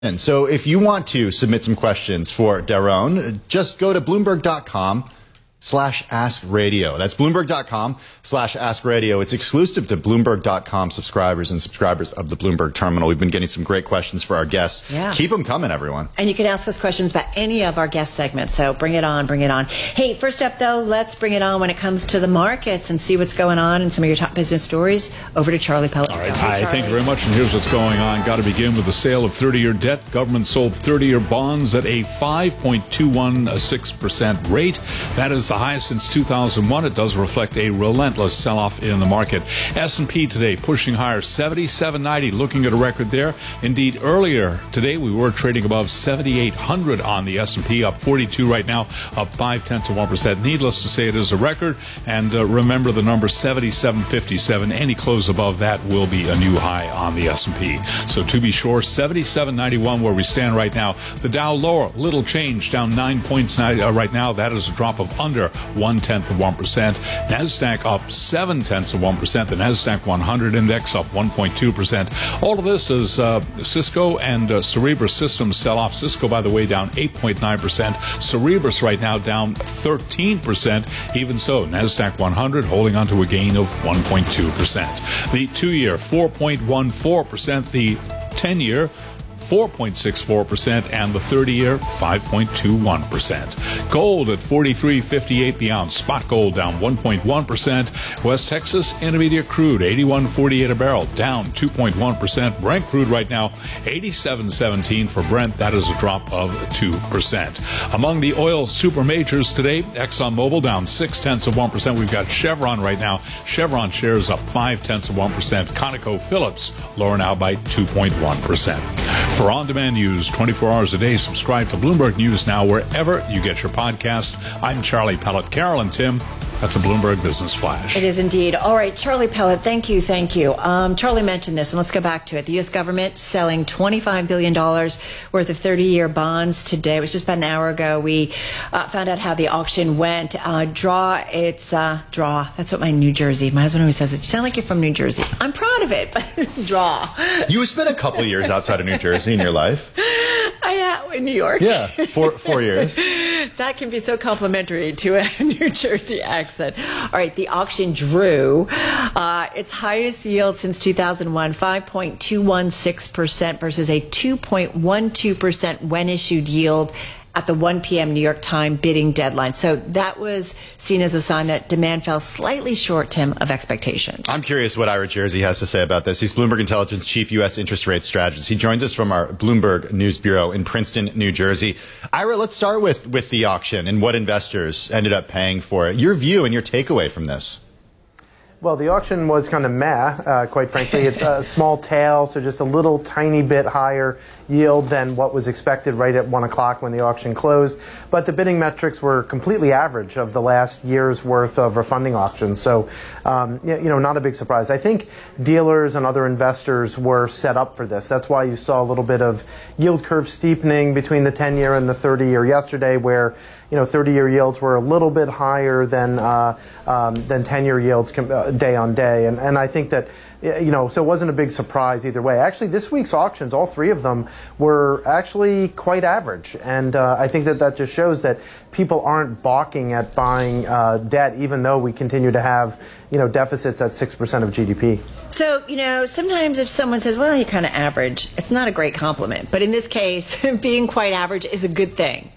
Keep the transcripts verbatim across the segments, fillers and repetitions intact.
And so if you want to submit some questions for Daron, just go to bloomberg dot com slash ask radio. That's bloomberg dot com slash ask radio. It's exclusive to bloomberg dot com subscribers and subscribers of the Bloomberg Terminal. We've been getting some great questions for our guests. Yeah. Keep them coming, everyone. And you can ask us questions about any of our guest segments. So bring it on, bring it on. Hey, first up, though, let's bring it on when it comes to the markets and see what's going on and some of your top business stories. Over to Charlie Pellet. All right. Hi, thank you very much. And here's what's going on. Got to begin with the sale of thirty-year debt. Government sold thirty-year bonds at a five point two one six percent rate. That is the highest since two thousand one. It does reflect a relentless sell-off in the market. S and P today pushing higher, seventy-seven ninety, looking at a record there. Indeed, earlier today we were trading above seventy-eight hundred on the S and P, up forty-two right now, up five tenths of one percent. Needless to say, it is a record. And uh, remember the number seventy-seven fifty-seven. Any close above that will be a new high on the S and P. So to be sure, seventy-seven ninety-one where we stand right now. The Dow lower, little change, down nine points uh, right now. That is a drop of under one tenth of one percent. NASDAQ up seven tenths of one percent. The NASDAQ one hundred index up one point two percent. All of this is uh, Cisco and uh, Cerebras Systems sell off. Cisco, by the way, down eight point nine percent. Cerebras right now down thirteen percent. Even so, NASDAQ one hundred holding on to a gain of one point two percent. The two-year, four point one four percent. The ten-year, four point six four percent, and the thirty-year, five point two one percent. Gold at forty-three fifty-eight the ounce. Spot gold down one point one percent. West Texas Intermediate crude, eighty-one forty-eight a barrel, down two point one percent. Brent crude right now, eighty-seven seventeen for Brent. That is a drop of two percent. Among the oil super majors today, ExxonMobil down six tenths of one percent. We've got Chevron right now. Chevron shares up five tenths of one percent. ConocoPhillips lower now by two point one percent. For on-demand news twenty-four hours a day, subscribe to Bloomberg News Now wherever you get your podcast. I'm Charlie Pellet. Carol and Tim, that's a Bloomberg Business Flash. It is indeed. All right, Charlie Pellet, thank you, thank you. Um, Charlie mentioned this, and let's go back to it. The U S government selling twenty-five billion dollars worth of thirty-year bonds today. It was just about an hour ago. We uh, found out how the auction went. Uh, draw, it's uh, draw. That's what my New Jersey, my husband always says it. You sound like you're from New Jersey. I'm proud of it, but draw. You spent a couple years outside of New Jersey in your life. I am in New York. Yeah, four, four years. That can be so complimentary to a New Jersey accent. All right, the auction drew uh, its highest yield since two thousand one, five point two one six percent versus a two point one two percent when issued yield at the one p.m. New York time bidding deadline. So that was seen as a sign that demand fell slightly short, Tim, of expectations. I'm curious what Ira Jersey has to say about this. He's Bloomberg Intelligence Chief U S Interest Rate Strategist. He joins us from our Bloomberg News Bureau in Princeton, New Jersey. Ira, let's start with, with the auction and what investors ended up paying for it. Your view and your takeaway from this. Well, the auction was kind of meh, uh, quite frankly. It's a small tail, so just a little tiny bit higher yield than what was expected right at one o'clock when the auction closed. But the bidding metrics were completely average of the last year's worth of refunding auctions. So, um, you know, not a big surprise. I think dealers and other investors were set up for this. That's why you saw a little bit of yield curve steepening between the ten-year and the thirty-year yesterday, where, you know, thirty-year yields were a little bit higher than uh, um, than ten-year yields uh, day on day. And, and I think that, you know, so it wasn't a big surprise either way. Actually, this week's auctions, all three of them, were actually quite average. And uh, I think that that just shows that people aren't balking at buying uh, debt, even though we continue to have, you know, deficits at six percent of G D P. So, you know, sometimes if someone says, well, you're kind of average, it's not a great compliment. But in this case, being quite average is a good thing.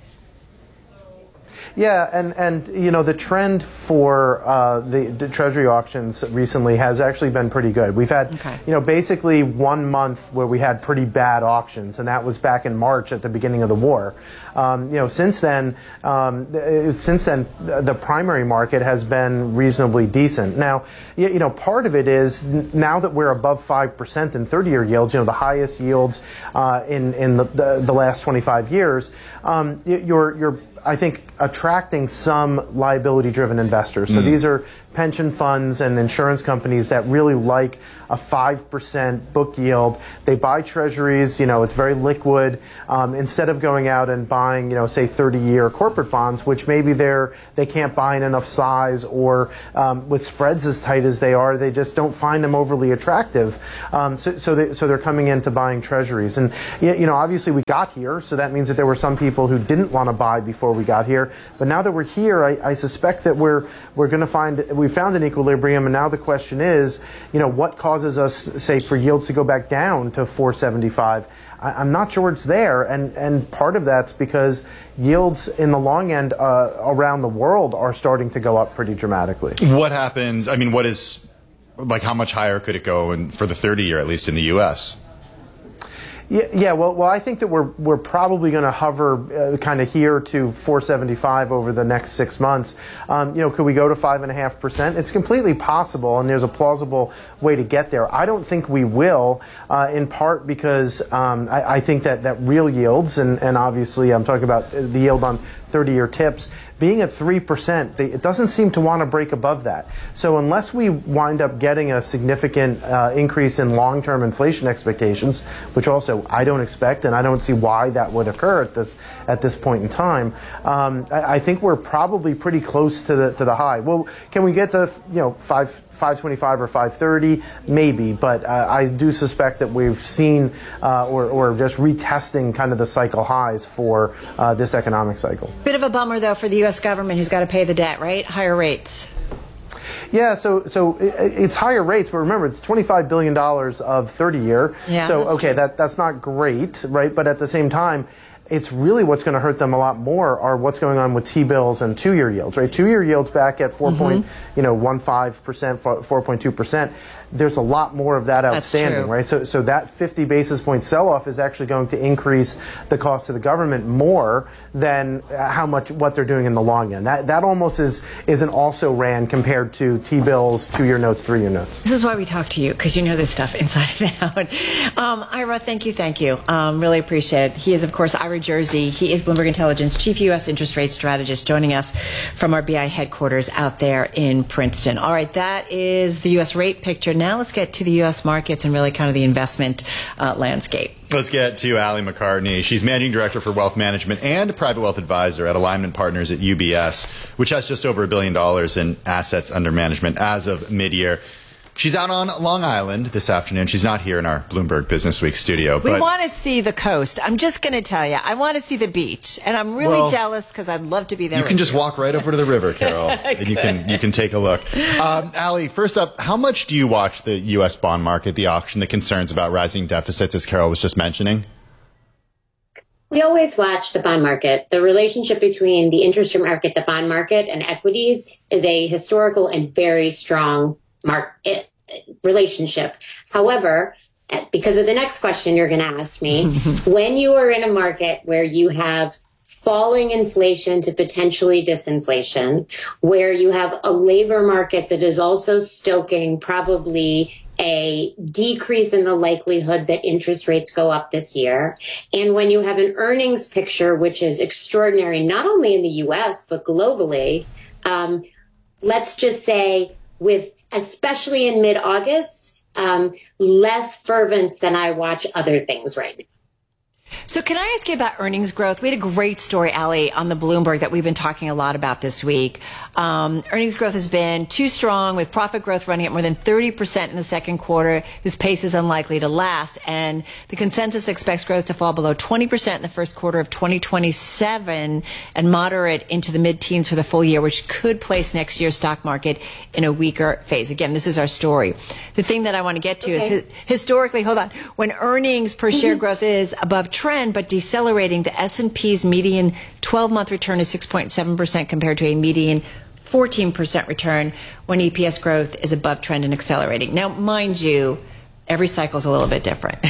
Yeah, and, and you know, the trend for uh, the, the Treasury auctions recently has actually been pretty good. We've had, okay. you know, basically one month where we had pretty bad auctions, and that was back in March at the beginning of the war. Um, you know, since then, um, since then, the primary market has been reasonably decent. Now, you, you know, part of it is now that we're above five percent in thirty-year yields, you know, the highest yields uh, in in the, the, the last twenty-five years. Um, you're you're I think, attracting some liability-driven investors. So mm. these are pension funds and insurance companies that really like a five percent book yield. They buy treasuries, you know, it's very liquid. Um, instead of going out and buying, you know, say thirty-year corporate bonds, which maybe they're, they can't buy in enough size, or um, with spreads as tight as they are, they just don't find them overly attractive. Um, so, so, they, so they're coming into buying treasuries. And, you know, obviously we got here, so that means that there were some people who didn't want to buy before we got here. But now that we're here, I, I suspect that we're, we're going to find, we found an equilibrium, and now the question is, you know, what causes us, say, for yields to go back down to four seventy-five? I, I'm not sure it's there, and, and part of that's because yields in the long end uh, around the world are starting to go up pretty dramatically. What happens, I mean, what is, like, how much higher could it go in, for the thirty year, at least in the U S? Yeah, yeah. Well, well, I think that we're we're probably going to hover uh, kind of here to four seventy-five over the next six months. Um, you know, could we go to five and a half percent? It's completely possible, and there's a plausible way to get there. I don't think we will, uh, in part because um, I, I think that that real yields, and and obviously I'm talking about the yield on thirty year tips, being at three percent, they, it doesn't seem to want to break above that. So unless we wind up getting a significant uh, increase in long-term inflation expectations, which also I don't expect, and I don't see why that would occur at this at this point in time, um, I, I think we're probably pretty close to the to the high. Well, can we get to, you know, five five twenty-five or five thirty? Maybe, but uh, I do suspect that we've seen uh, or or just retesting kind of the cycle highs for uh, this economic cycle. Bit of a bummer, though, for the U S government, who's got to pay the debt, right? Higher rates. Yeah, so so it's higher rates, but remember, it's twenty-five billion dollars of thirty year. Yeah, so, okay, true. that that's not great, right? But at the same time, it's really what's going to hurt them a lot more are what's going on with T-bills and two-year yields, right? Two-year yields back at four point, mm-hmm. you know, one five percent, four point two percent. There's a lot more of that outstanding, right? So, so that fifty basis point sell-off is actually going to increase the cost to the government more than how much what they're doing in the long end. That that almost is is an also ran compared to T-bills, two-year notes, three-year notes. This is why we talk to you, because you know this stuff inside and out. Um, Ira, thank you, thank you. Um, really appreciate it. He is, of course, Ira Jersey. He is Bloomberg Intelligence Chief U S Interest Rate Strategist, joining us from our B I headquarters out there in Princeton. All right, that is the U S rate picture. Now let's get to the U S markets and really kind of the investment uh, landscape. Let's get to Allie McCartney. She's Managing Director for Wealth Management and Private Wealth Advisor at Alignment Partners at U B S, which has just over a billion dollars in assets under management as of mid-year. She's out on Long Island this afternoon. She's not here in our Bloomberg Business Week studio. We but want to see the coast. I'm just going to tell you, I want to see the beach, and I'm really well, jealous because I'd love to be there. You can with just you. walk right over to the river, Carol, and you can you can take a look. Um, Allie, first up, how much do you watch the U S bond market, the auction, the concerns about rising deficits, as Carol was just mentioning? We always watch the bond market. The relationship between the interest rate market, the bond market, and equities is a historical and very strong market relationship. However, because of the next question you're going to ask me, when you are in a market where you have falling inflation to potentially disinflation, where you have a labor market that is also stoking probably a decrease in the likelihood that interest rates go up this year, and when you have an earnings picture which is extraordinary, not only in the U S, but globally, um, let's just say with especially in mid-August, um, less fervent than I watch other things right now. So can I ask you about earnings growth? We had a great story, Allie, on the Bloomberg that we've been talking a lot about this week. Um, earnings growth has been too strong, with profit growth running at more than thirty percent in the second quarter. This pace is unlikely to last, and the consensus expects growth to fall below twenty percent in the first quarter of twenty twenty-seven and moderate into the mid-teens for the full year, which could place next year's stock market in a weaker phase. Again, this is our story. The thing that I want to get to okay. is historically, hold on, when earnings per share growth is above trend but decelerating, the S and P's median twelve-month return is six point seven percent compared to a median fourteen percent return when E P S growth is above trend and accelerating. Now, mind you, every cycle is a little bit different.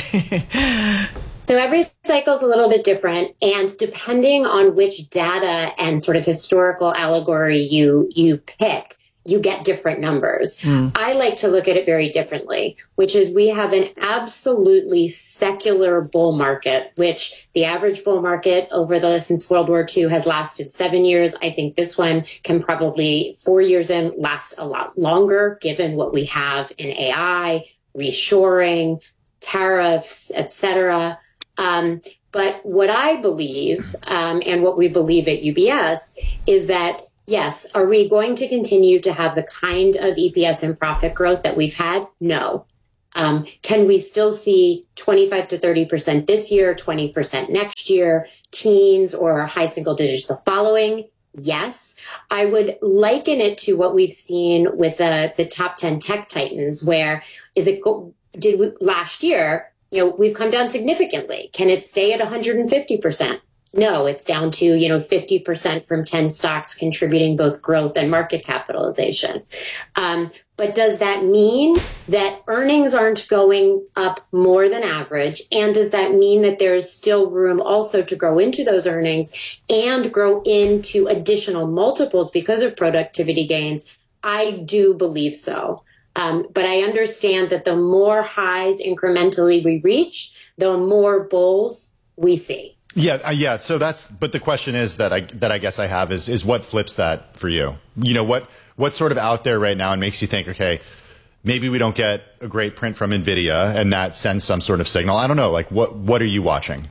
So every cycle is a little bit different, and depending on which data and sort of historical allegory you you pick, you get different numbers. Mm. I like to look at it very differently, which is we have an absolutely secular bull market, which the average bull market over the since World War Two has lasted seven years. I think this one can probably four years in last a lot longer, given what we have in A I, reshoring, tariffs, et cetera. Um, but what I believe, um, and what we believe at U B S, is that yes, are we going to continue to have the kind of E P S and profit growth that we've had? No. Um, can we still see twenty-five to thirty percent this year, twenty percent next year, teens or high single digits the following? Yes. I would liken it to what we've seen with uh, the top ten tech titans, where is it go- did we, last year, you know, we've come down significantly. Can it stay at one hundred fifty percent? No, it's down to, you know, fifty percent from ten stocks contributing both growth and market capitalization. Um, but does that mean that earnings aren't going up more than average? And does that mean that there's still room also to grow into those earnings and grow into additional multiples because of productivity gains? I do believe so. Um, but I understand that the more highs incrementally we reach, the more bulls we see. Yeah, uh, yeah. So that's, but the question is that I that I guess I have is is what flips that for you? You know, what what's sort of out there right now and makes you think, okay, maybe we don't get a great print from NVIDIA and that sends some sort of signal. I don't know. Like, what what are you watching?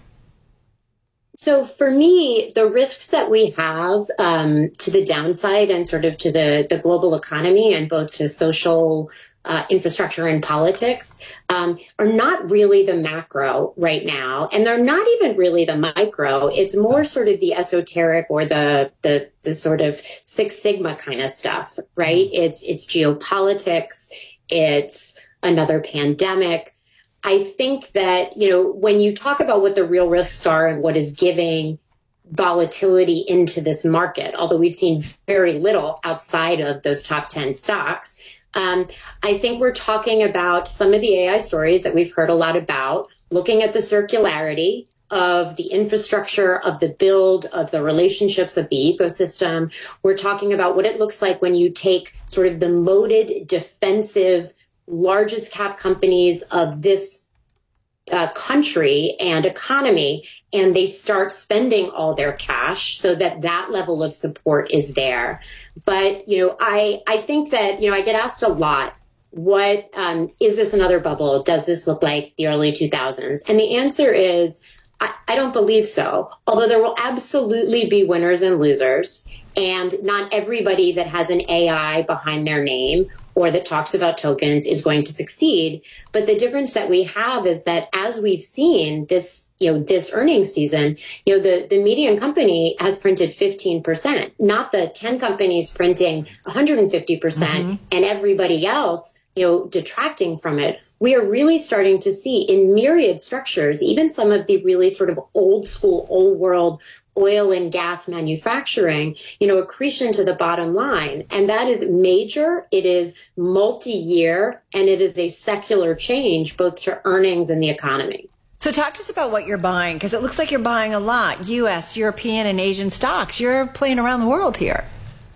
So for me, the risks that we have um, to the downside and sort of to the the global economy and both to social Uh, infrastructure and politics um, are not really the macro right now, and they're not even really the micro. It's more sort of the esoteric or the the, the sort of Six Sigma kind of stuff, right? It's it's geopolitics, it's another pandemic. I think that, you know, when you talk about what the real risks are and what is giving volatility into this market, although we've seen very little outside of those top ten stocks, Um, I think we're talking about some of the A I stories that we've heard a lot about, looking at the circularity of the infrastructure, of the build, of the relationships of the ecosystem. We're talking about what it looks like when you take sort of the moated, defensive, largest cap companies of this Uh, country and economy, and they start spending all their cash so that that level of support is there. But, you know, I, I think that, you know, I get asked a lot, what, um, is this another bubble? Does this look like the early two thousands? And the answer is, I, I don't believe so. Although there will absolutely be winners and losers, and not everybody that has an A I behind their name or that talks about tokens is going to succeed. But the difference that we have is that as we've seen this, you know, this earnings season, you know, the, the median company has printed fifteen percent, not the ten companies printing one hundred fifty percent mm-hmm. and everybody else, you know, detracting from it. We are really starting to see in myriad structures, even some of the really sort of old school, old world oil and gas manufacturing, you know, accretion to the bottom line. And that is major. It is multi-year, and it is a secular change both to earnings and the economy. So talk to us about what you're buying, because it looks like you're buying a lot, U S, European, and Asian stocks. You're playing around the world here.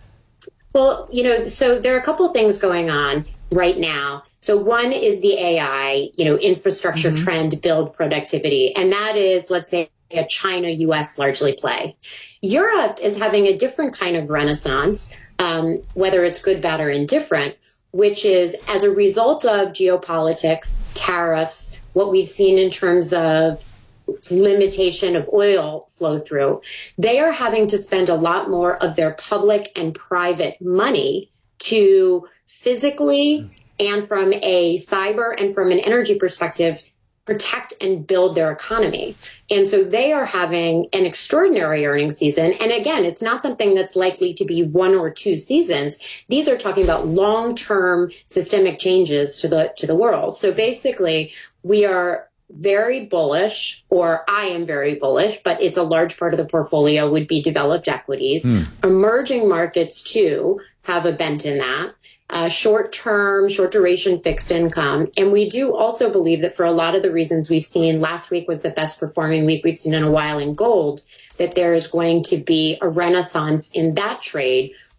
Well, you know, so there are a couple of things going on right now. So one is the A I, you know, infrastructure mm-hmm. trend, build productivity. And that is, let's say, a China U S largely play. Europe is having a different kind of renaissance, um, whether it's good, bad, or indifferent, which is as a result of geopolitics, tariffs, what we've seen in terms of limitation of oil flow through. They are having to spend a lot more of their public and private money to physically and from a cyber and from an energy perspective protect and build their economy. And so they are having an extraordinary earnings season. And again, it's not something that's likely to be one or two seasons. These are talking about long-term systemic changes to the to the world. So basically, we are very bullish, or I am very bullish, but it's a large part of the portfolio would be developed equities. Mm. Emerging markets, too, have a bent in that. Uh, short-term, short-duration fixed income. And we do also believe that for a lot of the reasons we've seen, last week was the best performing week we've seen in a while in gold, that there is going to be a renaissance in that trade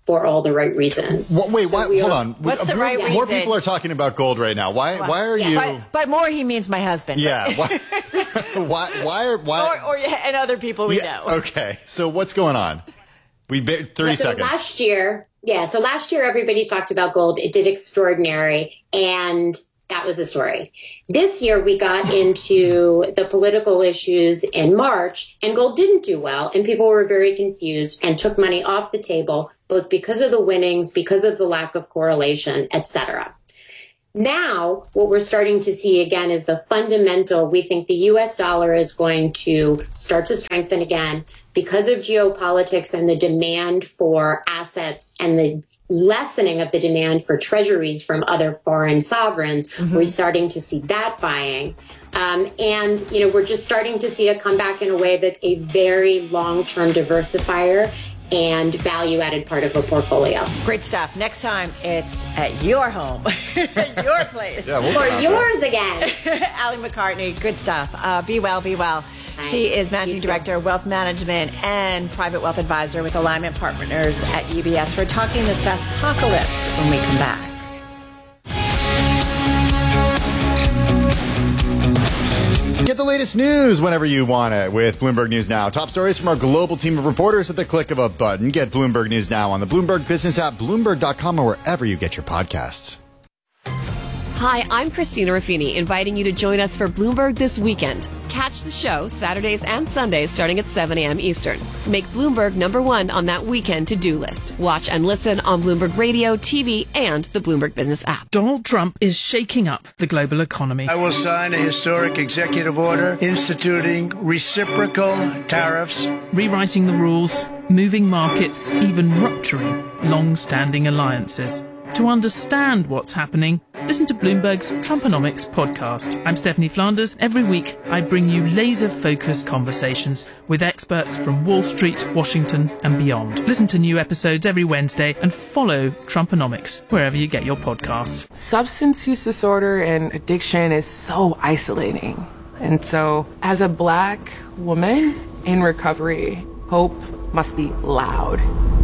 for all the right reasons. Well, wait, So why, we hold are- on. What's the right More reason? people are talking about gold right now. Why? Why are Yeah. you? By, by more, he means my husband. Yeah. Why? why? Why? Are, why? Or, or and other people we yeah, know. Okay. So what's going on? We thirty so seconds. last year, yeah. So last year, everybody talked about gold. It did extraordinary, and that was the story. This year, we got into the political issues in March, and gold didn't do well, and people were very confused and took money off the table, both because of the winnings, because of the lack of correlation, et cetera. Now, what we're starting to see again is the fundamental. We think the U S dollar is going to start to strengthen again because of geopolitics and the demand for assets and the lessening of the demand for treasuries from other foreign sovereigns. Mm-hmm. We're starting to see that buying. Um, and, you know, we're just starting to see it come back in a way that's a very long-term diversifier and value-added part of a portfolio. Great stuff. Next time, it's at your home, at your place. Yeah, we'll Or go out yours again. Allie McCartney, good stuff. Uh, be well, be well. She is Managing You too. Director of Wealth Management and Private Wealth Advisor with Alignment Partners at U B S. We're talking the SaaSpocalypse when we come back. Get the latest news whenever you want it with Bloomberg News Now. Top stories from our global team of reporters at the click of a button. Get Bloomberg News Now on the Bloomberg Business app, Bloomberg dot com, or wherever you get your podcasts. Hi, I'm Christina Raffini, inviting you to join us for Bloomberg This Weekend. Catch the show Saturdays and Sundays starting at seven a.m. Eastern. Make Bloomberg number one on that weekend to-do list. Watch and listen on Bloomberg Radio, T V, and the Bloomberg Business app. Donald Trump is shaking up the global economy. I will sign a historic executive order instituting reciprocal tariffs. Rewriting the rules, moving markets, even rupturing long-standing alliances. To understand what's happening, listen to Bloomberg's Trumponomics podcast. I'm Stephanie Flanders. Every week, I bring you laser-focused conversations with experts from Wall Street, Washington, and beyond. Listen to new episodes every Wednesday and follow Trumponomics wherever you get your podcasts. Substance use disorder and addiction is so isolating. And so, as a Black woman in recovery, hope must be loud.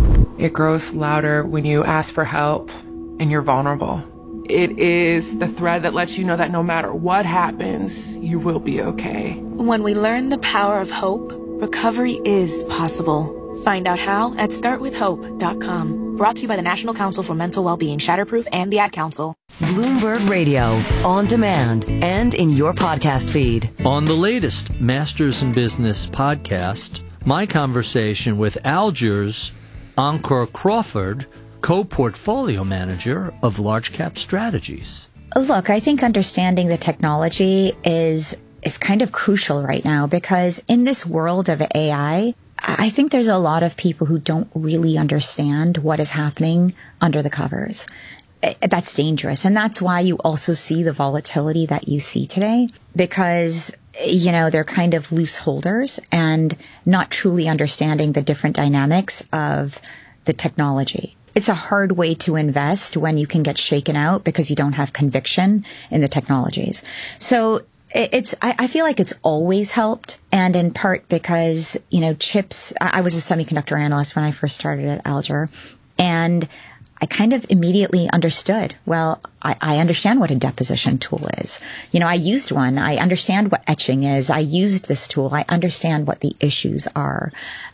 It grows louder when you ask for help and you're vulnerable. It is the thread that lets you know that no matter what happens, you will be okay. When we learn the power of hope, recovery is possible. Find out how at start with hope dot com. Brought to you by the National Council for Mental Wellbeing, Shatterproof, and the Ad Council. Bloomberg Radio, on demand and in your podcast feed. On the latest Masters in Business podcast, my conversation with Alger's Ankur Crawford, co-portfolio manager of Large Cap Strategies. Look, I think understanding the technology is is kind of crucial right now because in this world of A I, I think there's a lot of people who don't really understand what is happening under the covers. That's dangerous. And that's why you also see the volatility that you see today because, you know, they're kind of loose holders and not truly understanding the different dynamics of the technology. It's a hard way to invest when you can get shaken out because you don't have conviction in the technologies. So it's, I, I feel like it's always helped. And in part because, you know, chips, I was a semiconductor analyst when I first started at Alger. And I kind of immediately understood, well, I, I understand what a deposition tool is. You know, I used one. I understand what etching is. I used this tool. I understand what the issues are,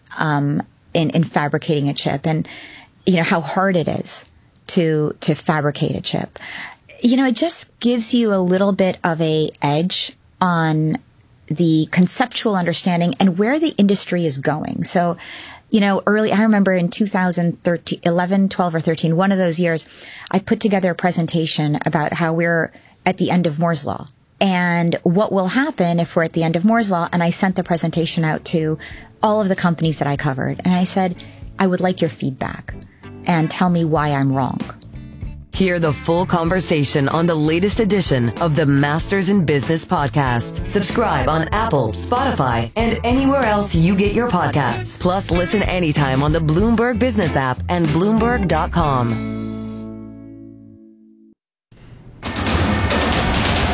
um, in, in fabricating a chip. And, you know, how hard it is to, to fabricate a chip. You know, it just gives you a little bit of a edge on the conceptual understanding and where the industry is going. So, you know, early, I remember in two thousand thirteen, eleven, twelve or thirteen, one of those years, I put together a presentation about how we're at the end of Moore's Law and what will happen if we're at the end of Moore's Law. And I sent the presentation out to all of the companies that I covered. And I said, I would like your feedback and tell me why I'm wrong. Hear the full conversation on the latest edition of the Masters in Business podcast. Subscribe on Apple, Spotify, and anywhere else you get your podcasts. Plus, listen anytime on the Bloomberg Business app and Bloomberg dot com.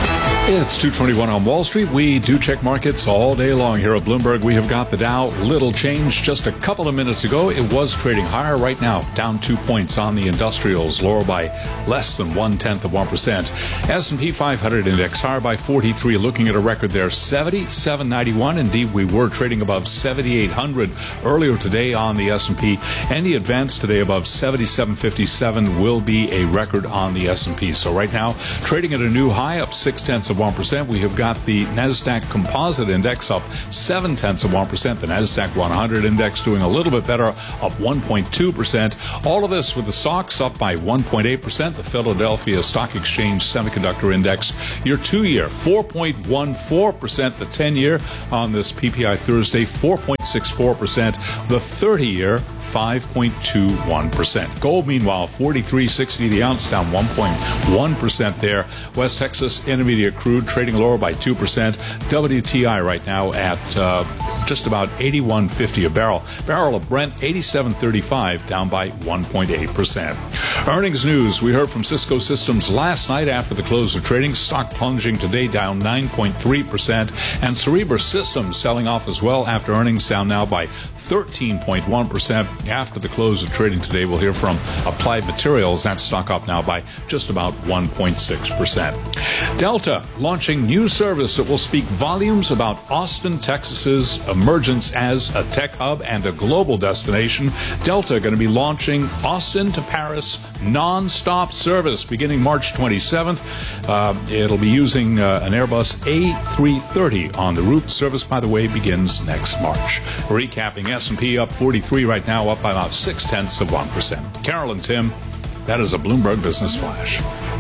It's two twenty-one on Wall Street. We do check markets all day long here at Bloomberg. We have got the Dow, little change. Just a couple of minutes ago, it was trading higher. Right now, down two points on the industrials, lower by less than one-tenth of one percent. S and P five hundred index higher by forty-three, looking at a record there, seventy-seven ninety-one. Indeed, we were trading above seventy-eight hundred earlier today on the S and P. And the advance today above seventy-seven fifty-seven will be a record on the S and P. So right now, trading at a new high, up six-tenths of one percent. We have got the NASDAQ Composite Index up seven-tenths of one percent. The NASDAQ one hundred Index doing a little bit better, up one point two percent. All of this with the S O X up by one point eight percent. The Philadelphia Stock Exchange Semiconductor Index, your two-year, four point one four percent. The ten-year on this P P I Thursday, four point six four percent. The thirty-year, five point two one percent. Gold, meanwhile, forty-three sixty the ounce, down one point one percent there. West Texas Intermediate crude trading lower by two percent. W T I right now at uh, just about eighty-one fifty a barrel. Barrel of Brent, eighty-seven thirty-five, down by one point eight percent. Earnings news. We heard from Cisco Systems last night after the close of trading. Stock plunging today, down nine point three percent. And Cerebras Systems selling off as well after earnings, down now by thirteen point one percent. After the close of trading today, we'll hear from Applied Materials. That stock up now by just about one point six percent. Delta launching new service that will speak volumes about Austin, Texas's emergence as a tech hub and a global destination. Delta going to be launching Austin to Paris non-stop service beginning March twenty-seventh. Uh, it'll be using uh, an Airbus A three thirty on the route. Service, by the way, begins next March. Recapping, S and P up forty-three right now, up by about six-tenths of one percent. Carol and Tim, that is a Bloomberg Business Flash.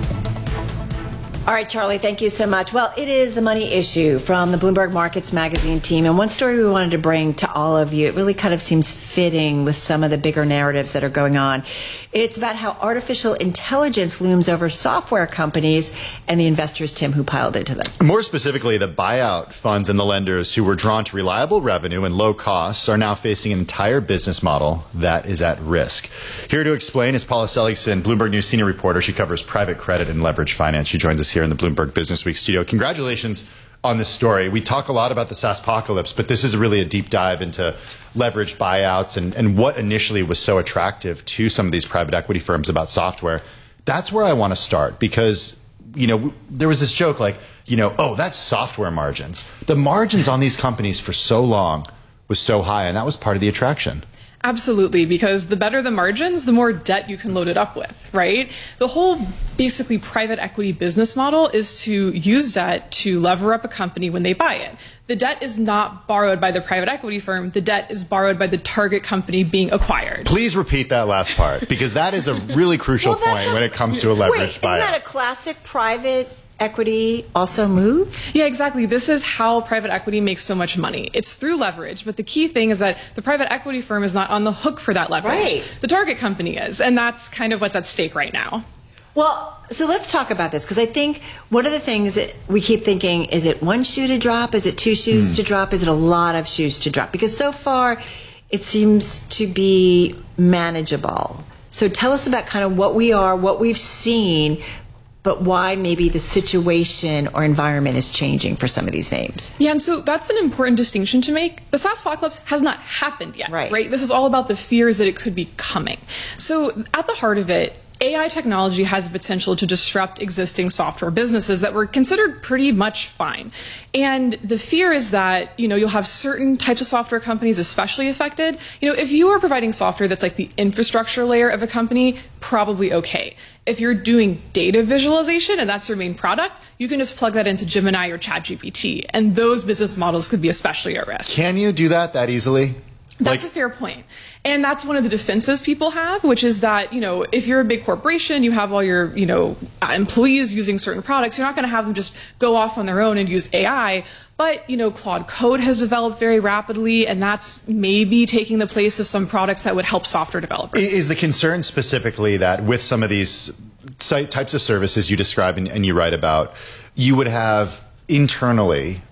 All right, Charlie, thank you so much. Well, it is the money issue from the Bloomberg Markets Magazine team. And one story we wanted to bring to all of you, it really kind of seems fitting with some of the bigger narratives that are going on. It's about how artificial intelligence looms over software companies and the investors, Tim, who piled into them. More specifically, the buyout funds and the lenders who were drawn to reliable revenue and low costs are now facing an entire business model that is at risk. Here to explain is Paula Seligson, Bloomberg News senior reporter. She covers private credit and leverage finance. She joins us here in the Bloomberg Business Week studio. Congratulations on this story. We talk a lot about the SaaSpocalypse, but this is really a deep dive into leveraged buyouts and, and what initially was so attractive to some of these private equity firms about software. That's where I want to start because, you know, there was this joke like, you know, oh, that's software margins. The margins on these companies for so long was so high, and that was part of the attraction. Absolutely, because the better the margins, the more debt you can load it up with, right? The whole basically private equity business model is to use debt to lever up a company when they buy it. The debt is not borrowed by the private equity firm. The debt is borrowed by the target company being acquired. Please repeat that last part, because that is a really crucial well, point a, when it comes to a leveraged wait, buyout. Isn't that a classic private equity also move? Yeah, exactly. This is how private equity makes so much money. It's through leverage, but the key thing is that the private equity firm is not on the hook for that leverage. Right. The target company is, and that's kind of what's at stake right now. Well, so let's talk about this, because I think one of the things that we keep thinking, is it one shoe to drop? Is it two shoes mm. to drop? Is it a lot of shoes to drop? Because so far it seems to be manageable. So tell us about kind of what we are, what we've seen, but why maybe the situation or environment is changing for some of these names. Yeah, and so that's an important distinction to make. The SaaSpocalypse has not happened yet, right. right? This is all about the fears that it could be coming. So at the heart of it, A I technology has the potential to disrupt existing software businesses that were considered pretty much fine. And the fear is that, you know, you'll have certain types of software companies especially affected. You know, if you are providing software that's like the infrastructure layer of a company, probably okay. If you're doing data visualization and that's your main product, you can just plug that into Gemini or ChatGPT. And those business models could be especially at risk. Can you do that that easily? That's like, a fair point. And that's one of the defenses people have, which is that, you know, if you're a big corporation, you have all your, you know, employees using certain products, you're not going to have them just go off on their own and use A I. But, you know, Claude Code has developed very rapidly, and that's maybe taking the place of some products that would help software developers. Is the concern specifically that with some of these types of services you describe and, and you write about, you would have internally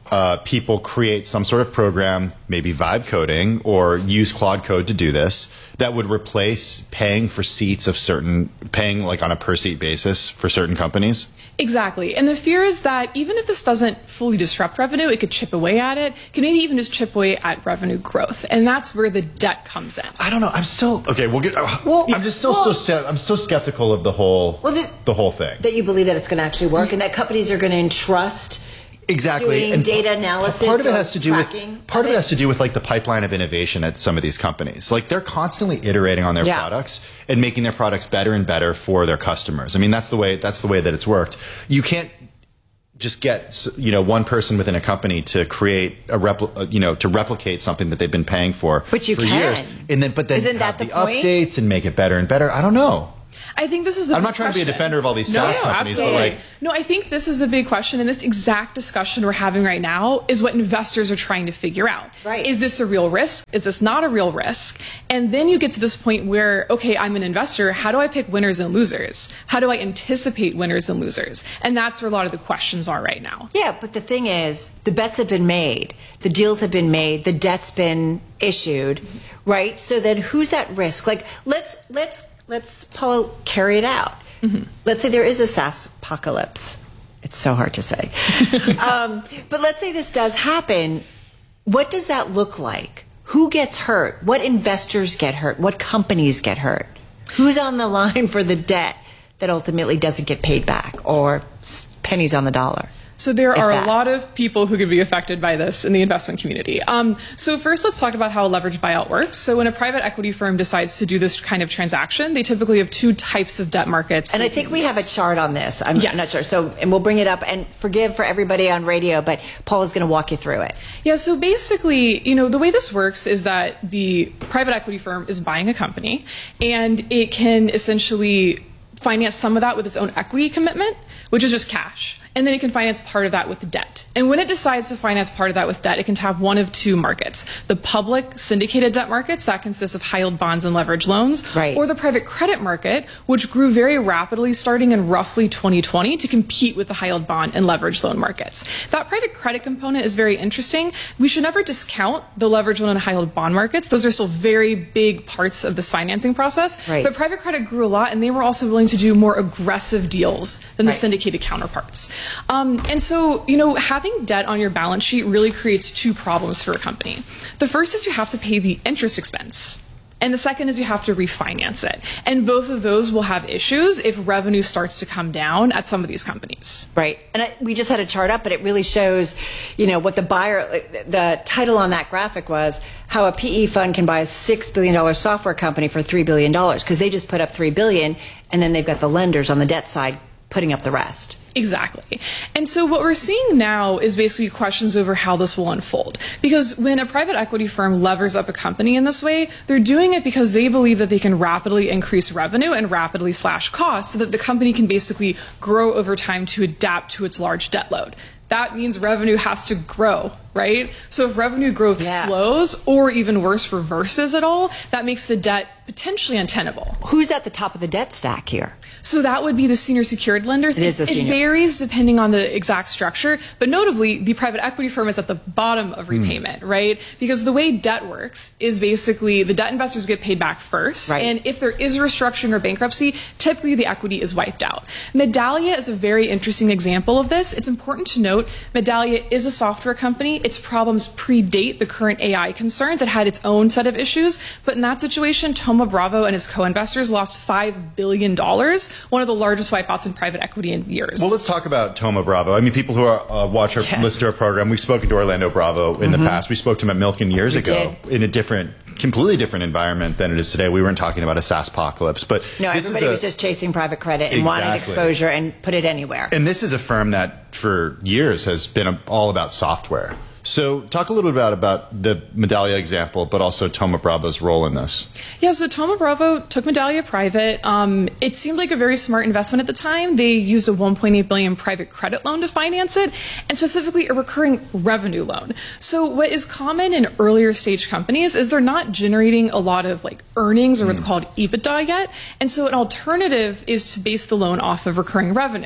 uh, people create some sort of program, maybe vibe coding, or use Claude Code to do this, that would replace paying for seats of certain, paying like on a per seat basis for certain companies? Exactly. And the fear is that even if this doesn't fully disrupt revenue, it could chip away at it, can maybe even just chip away at revenue growth. And that's where the debt comes in. I don't know. I'm still, okay, we'll get, uh, well, I'm just still well, so, I'm still skeptical of the whole, well, the, the whole thing. That you believe that it's going to actually work and that companies are going to entrust Exactly. doing and data analysis. Part of it has to do tracking. with part of it has to do with like the pipeline of innovation at some of these companies. Like they're constantly iterating on their yeah. products and making their products better and better for their customers. I mean, that's the way that's the way that it's worked. You can't just get, you know, one person within a company to create a repl- you know, to replicate something that they've been paying for but you for can. years. And then but then Isn't have that the, the point? updates and make it better and better. I don't know. I think this is the I'm big not trying question. to be a defender of all these no, SaaS no, companies, absolutely. but like No, I think this is the big question, and this exact discussion we're having right now is what investors are trying to figure out. Right. Is this a real risk? Is this not a real risk? And then you get to this point where, okay, I'm an investor. How do I pick winners and losers? How do I anticipate winners and losers? And that's where a lot of the questions are right now. Yeah, but the thing is, the bets have been made, the deals have been made, the debt's been issued, right? So then who's at risk? Like, let's let's let's Paul carry it out. Mm-hmm. Let's say there is a SaaS apocalypse. It's so hard to say. um, but let's say this does happen. What does that look like? Who gets hurt? What investors get hurt? What companies get hurt? Who's on the line for the debt that ultimately doesn't get paid back or pennies on the dollar? So there If are that. a lot of people who could be affected by this in the investment community. Um, so first, let's talk about how a leveraged buyout works. So when a private equity firm decides to do this kind of transaction, they typically have two types of debt markets. And I think we have a chart on this. I'm Yes. not sure. So, and we'll bring it up. And forgive for everybody on radio, but Paul is going to walk you through it. Yeah, so basically, you know, the way this works is that the private equity firm is buying a company, and it can essentially finance some of that with its own equity commitment, which is just cash. And then it can finance part of that with debt. And when it decides to finance part of that with debt, it can tap one of two markets. The public syndicated debt markets, that consists of high-yield bonds and leveraged loans. Right. Or the private credit market, which grew very rapidly starting in roughly twenty twenty to compete with the high-yield bond and leveraged loan markets. That private credit component is very interesting. We should never discount the leveraged loan and high-yield bond markets. Those are still very big parts of this financing process. Right. But private credit grew a lot, and they were also willing to do more aggressive deals than the Right. syndicated counterparts. Um, and so, you know, having debt on your balance sheet really creates two problems for a company. The first is you have to pay the interest expense. And the second is you have to refinance it. And both of those will have issues if revenue starts to come down at some of these companies. Right. And I, we just had a chart up, but it really shows, you know, what the buyer, the title on that graphic was how a P E fund can buy a six billion dollars software company for three billion dollars because they just put up three billion dollars and then they've got the lenders on the debt side putting up the rest. Exactly. And so what we're seeing now is basically questions over how this will unfold. Because when a private equity firm levers up a company in this way, they're doing it because they believe that they can rapidly increase revenue and rapidly slash costs so that the company can basically grow over time to adapt to its large debt load. That means revenue has to grow, right? So if revenue growth Yeah. slows or even worse, reverses at all, that makes the debt potentially untenable. Who's at the top of the debt stack here? So that would be the senior secured lenders. It is the It senior. varies depending on the exact structure, but notably the private equity firm is at the bottom of repayment, mm. right? Because the way debt works is basically the debt investors get paid back first, right. and if there is a restructuring or bankruptcy, typically the equity is wiped out. Medallia is a very interesting example of this. It's important to note Medallia is a software company. Its problems predate the current A I concerns. It had its own set of issues, but in that situation, Thoma Bravo and his co-investors lost five billion dollars, one of the largest wipeouts in private equity in years. Well, let's talk about Thoma Bravo. I mean, people who are, uh, watch our, Yeah. listen to our program, we've spoken to Orlando Bravo in Mm-hmm. the past. We spoke to him at Milken years We ago did. in a different, completely different environment than it is today. We weren't talking about a SaaS apocalypse, but No, this everybody is a, was just chasing private credit and wanted Exactly. exposure and put it anywhere. And this is a firm that for years has been a, all about software. So talk a little bit about, about the Medallia example, but also Thoma Bravo's role in this. Yeah, so Thoma Bravo took Medallia private. Um, it seemed like a very smart investment at the time. They used a one point eight billion dollars private credit loan to finance it, and specifically a recurring revenue loan. So what is common in earlier stage companies is they're not generating a lot of like earnings or what's called EBITDA yet. And so an alternative is to base the loan off of recurring revenue.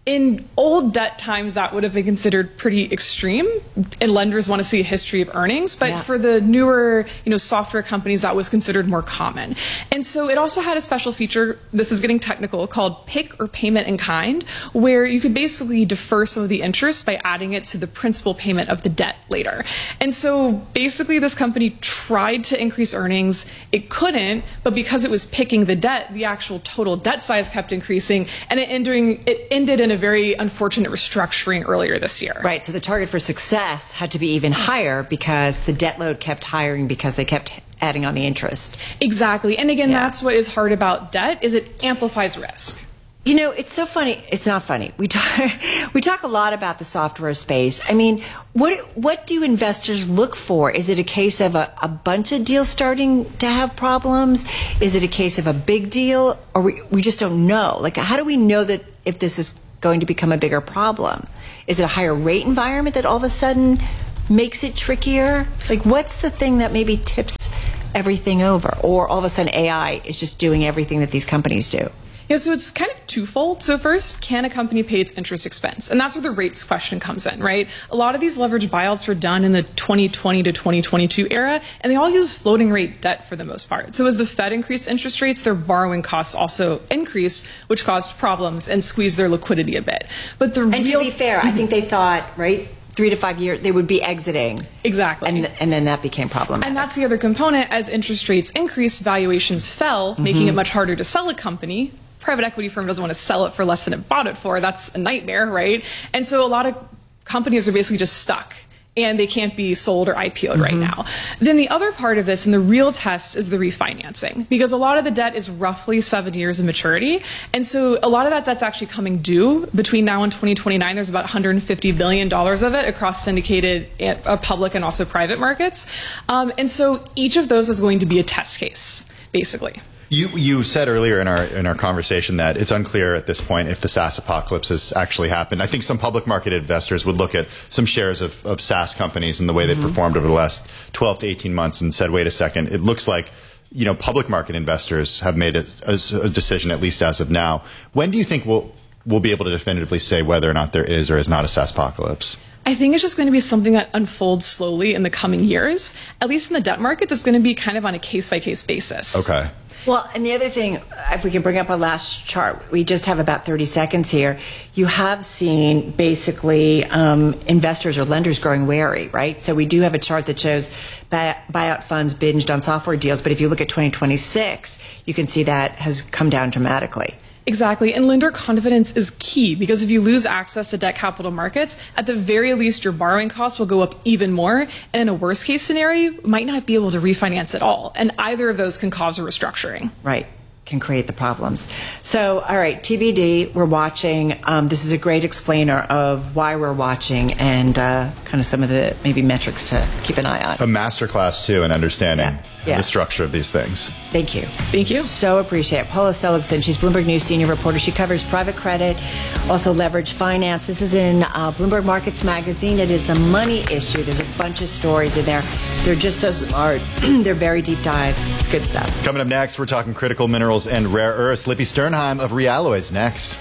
In old debt times, that would have been considered pretty extreme, and lenders want to see a history of earnings. But Yeah. for the newer, you know, software companies, that was considered more common. And so it also had a special feature, this is getting technical, called PIK or payment in kind, where you could basically defer some of the interest by adding it to the principal payment of the debt later. And so basically this company tried to increase earnings. It couldn't, but because it was picking the debt, the actual total debt size kept increasing, and it ended, it ended in a very unfortunate restructuring earlier this year. Right. So the target for success had to be even higher because the debt load kept hiring because they kept adding on the interest. Exactly. And again, Yeah. that's what is hard about debt, is it amplifies risk. You know, it's so funny. It's not funny. We talk, we talk a lot about the software space. I mean, what what do investors look for? Is it a case of a, a bunch of deals starting to have problems? Is it a case of a big deal? Or we, we just don't know? Like, how do we know that if this is going to become a bigger problem? Is it a higher rate environment that all of a sudden makes it trickier? Like, what's the thing that maybe tips everything over? Or all of a sudden A I is just doing everything that these companies do? Yeah, so it's kind of twofold. So first, can a company pay its interest expense? And that's where the rates question comes in, right? A lot of these leveraged buyouts were done in the twenty twenty to twenty twenty-two era, and they all use floating rate debt for the most part. So as the Fed increased interest rates, their borrowing costs also increased, which caused problems and squeezed their liquidity a bit. But the And real to be fair, I think they thought, right, three to five years, they would be exiting. Exactly. And, and then that became problematic. And that's the other component. As interest rates increased, valuations fell, Mm-hmm. making it much harder to sell a company. Private equity firm doesn't want to sell it for less than it bought it for. That's a nightmare, right? And so a lot of companies are basically just stuck, and they can't be sold or I P O'd right now. Then the other part of this, and the real test, is the refinancing, because a lot of the debt is roughly seven years of maturity. And so a lot of that debt's actually coming due between now and twenty twenty-nine. There's about one hundred fifty billion dollars of it across syndicated uh, public and also private markets. Um, and so each of those is going to be a test case, basically. You you said earlier in our in our conversation that it's unclear at this point if the SaaS apocalypse has actually happened. I think some public market investors would look at some shares of, of SaaS companies and the way they've mm-hmm. performed over the last twelve to eighteen months and said, wait a second, it looks like, you know, public market investors have made a, a, a decision, at least as of now. When do you think we'll we'll be able to definitively say whether or not there is or is not a SaaS apocalypse? I think it's just going to be something that unfolds slowly in the coming years. At least in the debt markets, it's going to be kind of on a case-by-case basis. Okay. Well, and the other thing, if we can bring up our last chart, we just have about thirty seconds here. You have seen basically um, investors or lenders growing wary, right? So we do have a chart that shows buy- buyout funds binged on software deals, but if you look at twenty twenty-six, you can see that has come down dramatically. Exactly. And lender confidence is key, because if you lose access to debt capital markets, at the very least, your borrowing costs will go up even more. And in a worst case scenario, you might not be able to refinance at all. And either of those can cause a restructuring. Right. Can create the problems. So, all right, T B D, we're watching. Um, this is a great explainer of why we're watching and uh, kind of some of the maybe metrics to keep an eye on. A masterclass, too, in understanding Yeah. Yeah. the structure of these things. Thank you. Thank you. So appreciate it. Paula Seligson, she's Bloomberg News senior reporter. She covers private credit, also leveraged finance. This is in uh, Bloomberg Markets Magazine. It is the money issue. There's a bunch of stories in there. They're just so smart. They're very deep dives. It's good stuff. Coming up next, we're talking critical minerals and rare earths. Lippy Sternheim of Realloys next.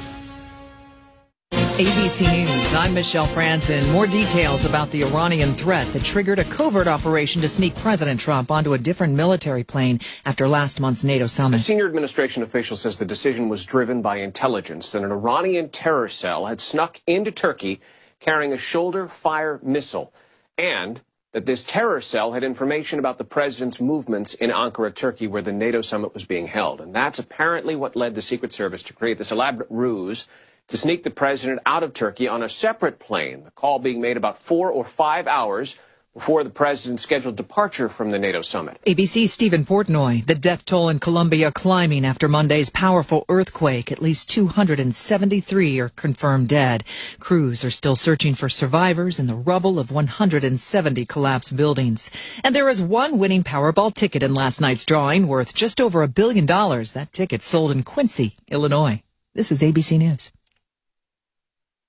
A B C News, I'm Michelle Franzen. More details about the Iranian threat that triggered a covert operation to sneak President Trump onto a different military plane after last month's NATO summit. A senior administration official says the decision was driven by intelligence that an Iranian terror cell had snuck into Turkey carrying a shoulder-fire missile, and that this terror cell had information about the president's movements in Ankara, Turkey, where the NATO summit was being held. And that's apparently what led the Secret Service to create this elaborate ruse to sneak the president out of Turkey on a separate plane, the call being made about four or five hours before the president's scheduled departure from the NATO summit. A B C's Stephen Portnoy. The death toll in Colombia climbing after Monday's powerful earthquake. At least two hundred seventy-three are confirmed dead. Crews are still searching for survivors in the rubble of one hundred seventy collapsed buildings. And there is one winning Powerball ticket in last night's drawing worth just over a billion dollars. That ticket sold in Quincy, Illinois. This is A B C News.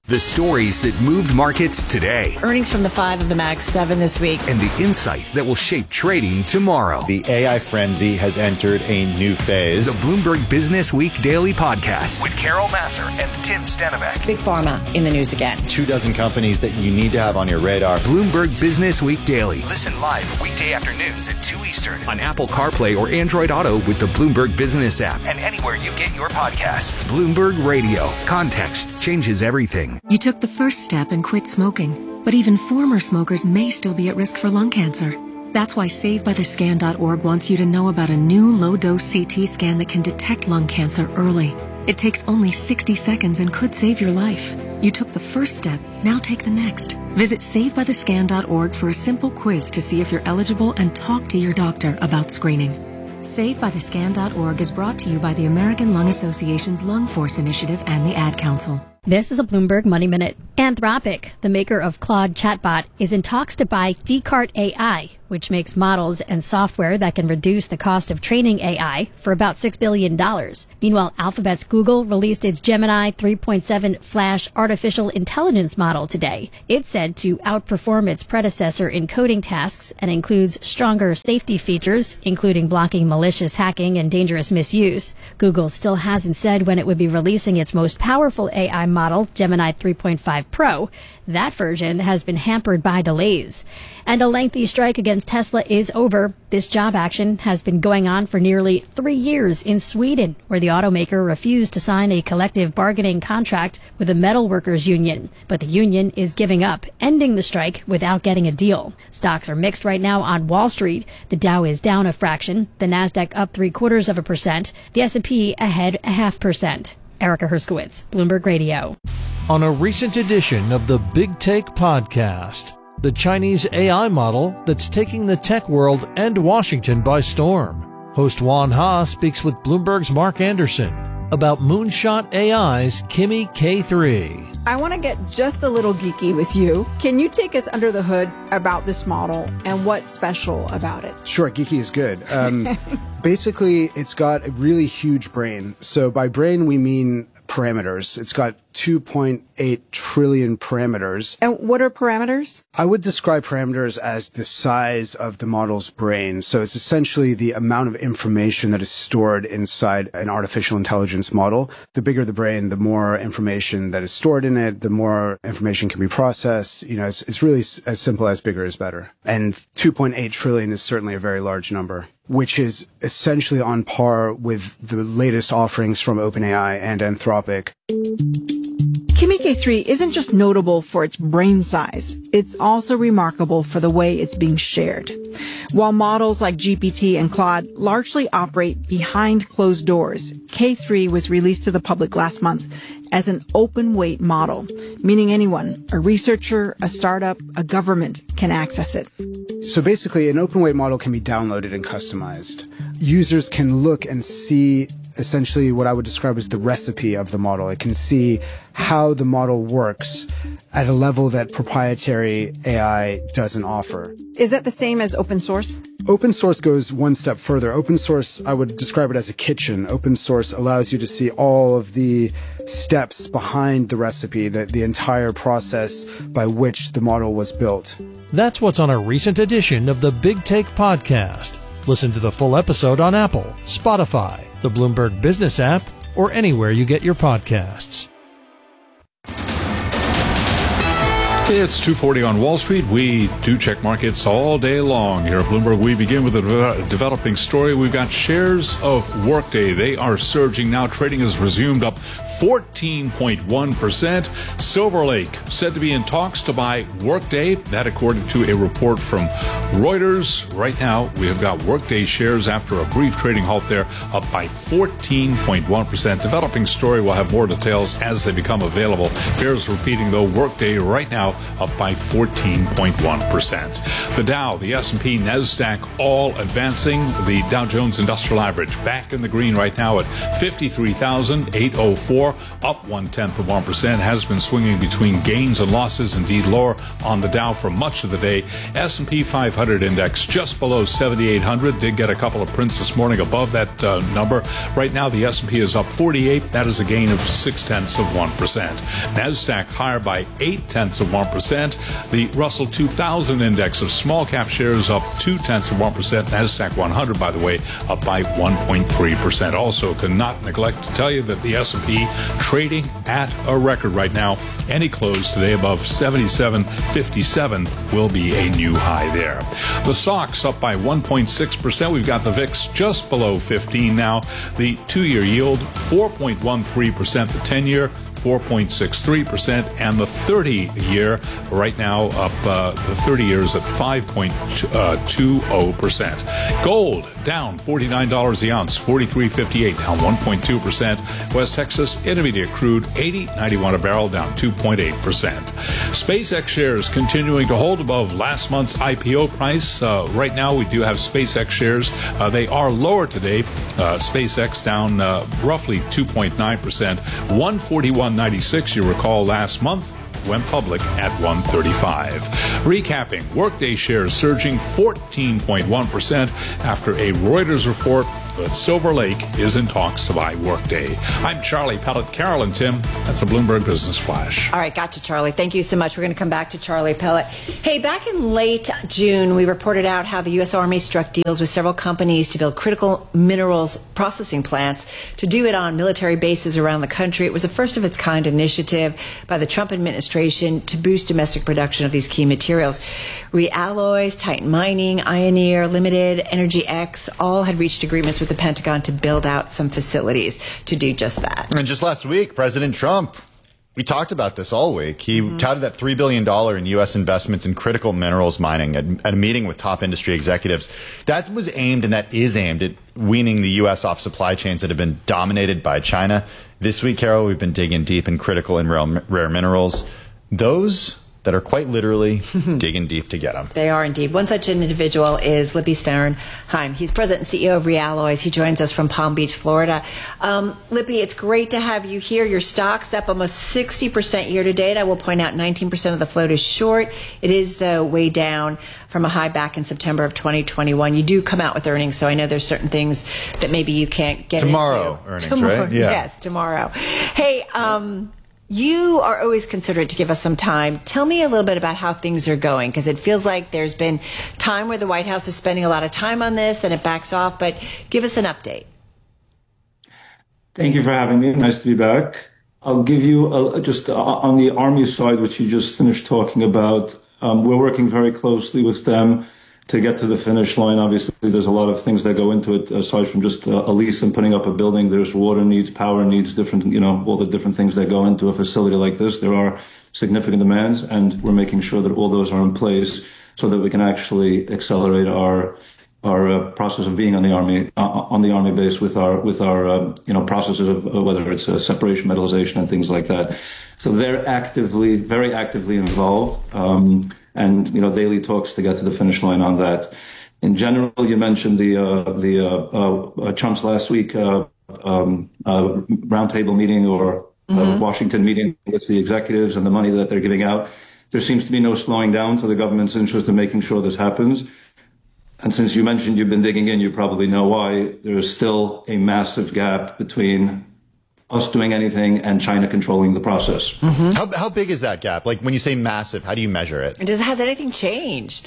The stories that moved markets today. Earnings from the five of the Mag seven this week. And the insight that will shape trading tomorrow. The A I frenzy has entered a new phase. The Bloomberg Business Week Daily Podcast with Carol Massar and Tim Stenivek. Big Pharma in the news again. Two dozen companies that you need to have on your radar. Bloomberg Business Week Daily. Listen live weekday afternoons at two Eastern on Apple CarPlay or Android Auto with the Bloomberg Business app and anywhere you get your podcasts. Bloomberg Radio. Context changes everything. You took the first step and quit smoking, but even former smokers may still be at risk for lung cancer. That's why Save By The Scan dot org wants you to know about a new low-dose C T scan that can detect lung cancer early. It takes only sixty seconds and could save your life. You took the first step, now take the next. Visit Save By The Scan dot org for a simple quiz to see if you're eligible and talk to your doctor about screening. Save By The Scan dot org is brought to you by the American Lung Association's Lung Force Initiative and the Ad Council. This is a Bloomberg Money Minute. Anthropic, the maker of Claude chatbot, is in talks to buy Descartes A I, which makes models and software that can reduce the cost of training A I for about six billion dollars. Meanwhile, Alphabet's Google released its Gemini three point seven Flash artificial intelligence model today. It's said to outperform its predecessor in coding tasks and includes stronger safety features, including blocking malicious hacking and dangerous misuse. Google still hasn't said when it would be releasing its most powerful A I model, Gemini three point five Pro. That version has been hampered by delays. And a lengthy strike against Tesla is over. This job action has been going on for nearly three years in Sweden, where the automaker refused to sign a collective bargaining contract with the metal workers union. But the union is giving up, ending the strike without getting a deal. Stocks are mixed right now on Wall Street. The Dow is down a fraction, the Nasdaq up three quarters of a percent, the S and P ahead a half percent. Erica Herskowitz, Bloomberg Radio. On a recent edition of the Big Take podcast, the Chinese A I model that's taking the tech world and Washington by storm. Host Juan Ha speaks with Bloomberg's Mark Anderson about Moonshot A I's Kimi K three. I want to get just a little geeky with you. Can you take us under the hood about this model and what's special about it? Sure, geeky is good. Um, basically, it's got a really huge brain. So by brain, we mean parameters. It's got two point eight trillion parameters. And what are parameters? I would describe parameters as the size of the model's brain. So it's essentially the amount of information that is stored inside an artificial intelligence model. The bigger the brain, the more information that is stored in it, the more information can be processed. You know, it's, it's really as simple as bigger is better. And two point eight trillion is certainly a very large number, which is essentially on par with the latest offerings from OpenAI and Anthropic. Kimi K three isn't just notable for its brain size, it's also remarkable for the way it's being shared. While models like G P T and Claude largely operate behind closed doors, K three was released to the public last month as an open weight model, meaning anyone, a researcher, a startup, a government, can access it. So basically, an open weight model can be downloaded and customized. Users can look and see essentially what I would describe as the recipe of the model. It can see how the model works at a level that proprietary A I doesn't offer. Is that the same as open source? Open source goes one step further. Open source, I would describe it as a kitchen. Open source allows you to see all of the steps behind the recipe, the, the entire process by which the model was built. That's what's on a recent edition of the Big Take podcast. Listen to the full episode on Apple, Spotify, the Bloomberg Business app, or anywhere you get your podcasts. It's two forty on Wall Street. We do check markets all day long here at Bloomberg. We begin with a de- developing story. We've got shares of Workday. They are surging now. Trading has resumed up fourteen point one percent. Silver Lake said to be in talks to buy Workday. That according to a report from Reuters. Right now, we have got Workday shares after a brief trading halt there up by fourteen point one percent. Developing story. We'll have more details as they become available. Bears repeating, though, Workday right now up by fourteen point one percent. The Dow, the S and P, NASDAQ all advancing. The Dow Jones Industrial Average back in the green right now at fifty-three thousand eight hundred four, up one-tenth of one percent. Has been swinging between gains and losses, indeed lower on the Dow for much of the day. S and P five hundred index just below seventy-eight hundred. Did get a couple of prints this morning above that uh, number. Right now, the S and P is up forty-eight. That is a gain of six-tenths of one percent. NASDAQ higher by eight-tenths of one percent. The Russell two thousand index of small-cap shares up two-tenths of one percent. NASDAQ one hundred, by the way, up by one point three percent. Also, cannot neglect to tell you that the S and P trading at a record right now. Any close today above seventy-seven fifty-seven will be a new high there. The S O X up by one point six percent. We've got the V I X just below fifteen now. The two-year yield, four point one three percent. The ten-year, four point six three percent, and the thirty-year right now up, uh, the thirty years at five point two zero percent. Gold down forty-nine dollars the ounce, forty-three fifty-eight, down one point two percent. West Texas Intermediate crude eighty ninety-one a barrel, down two point eight percent. SpaceX shares continuing to hold above last month's I P O price. Uh, right now we do have SpaceX shares. Uh, they are lower today. Uh, SpaceX down uh, roughly two point nine percent, one forty-one ninety-six. You recall last month went public at one thirty-five. Recapping, Workday shares surging fourteen point one percent after a Reuters report that Silver Lake is in talks to buy Workday. I'm Charlie Pellet. Carol and Tim, that's a Bloomberg Business Flash. All right, gotcha, Charlie. Thank you so much. We're going to come back to Charlie Pellet. Hey, back in late June, we reported out how the U S Army struck deals with several companies to build critical minerals processing plants to do it on military bases around the country. It was a first of its kind initiative by the Trump administration to boost domestic production of these key materials. Realloys, Titan Mining, Ioneer Limited, Energy X all had reached agreements with the Pentagon to build out some facilities to do just that. And just last week, President Trump, we talked about this all week. He mm-hmm. touted that three billion dollars in U S investments in critical minerals mining at, at a meeting with top industry executives. That was aimed and that is aimed at weaning the U S off supply chains that have been dominated by China. This week, Carol, we've been digging deep in critical and rare, rare minerals. Those that are quite literally digging deep to get them. They are indeed. One such individual is Lippy Sternheim. He's president and C E O of Realloys. He joins us from Palm Beach, Florida. Um, Lippy, it's great to have you here. Your stock's up almost sixty percent year to date. I will point out nineteen percent of the float is short. It is uh, way down from a high back in September of twenty twenty-one. You do come out with earnings, so I know there's certain things that maybe you can't get tomorrow into. Earnings, tomorrow, right? Yeah. Yes, tomorrow. Hey, um... you are always considerate to give us some time. Tell me a little bit about how things are going, because it feels like there's been time where the White House is spending a lot of time on this, then it backs off, but give us an update. Thank you for having me. Nice to be back. I'll give you a, just on the Army side, which you just finished talking about. Um, we're working very closely with them to get to the finish line. Obviously, there's a lot of things that go into it, aside from just uh, a lease and putting up a building. There's water needs, power needs, different, you know, all the different things that go into a facility like this. There are significant demands, and we're making sure that all those are in place so that we can actually accelerate our our uh, process of being on the army uh, on the army base with our with our uh, you know processes of uh, whether it's uh, separation, metallization, and things like that. So they're actively, very actively involved. Um, and, you know, daily talks to get to the finish line on that. In general, you mentioned the, uh, the, uh, uh, Trump's last week, uh, um, uh, roundtable meeting or uh, mm-hmm. Washington meeting with the executives and the money that they're giving out. There seems to be no slowing down to the government's interest in making sure this happens. And since you mentioned you've been digging in, you probably know why. There is still a massive gap between us doing anything and China controlling the process. Mm-hmm. How, how big is that gap? Like when you say massive, how do you measure it? And does, has anything changed?